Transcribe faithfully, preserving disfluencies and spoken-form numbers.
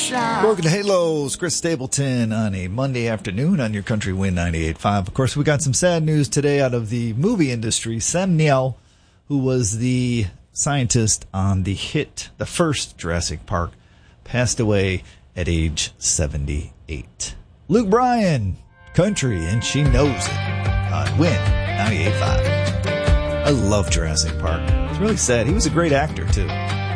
Broken Halos, Chris Stapleton on a Monday afternoon on your Country Wind ninety-eight point five. Of course, we got some sad news today out of the movie industry. Sam Neill, who was the scientist on the hit, the first Jurassic Park, passed away at age seventy-eight. Luke Bryan, country, and she knows it on Wind ninety-eight point five. I love Jurassic Park. It's really sad. He was a great actor, too.